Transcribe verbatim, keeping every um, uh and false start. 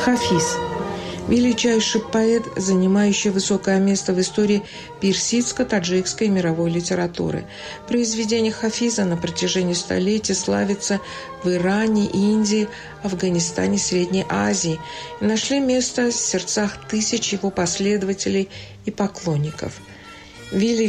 Хафиз – величайший поэт, занимающий высокое место в истории персидско-таджикской мировой литературы. Произведения Хафиза на протяжении столетий славятся в Иране, Индии, Афганистане, Средней Азии и нашли место в сердцах тысяч его последователей и поклонников. Великий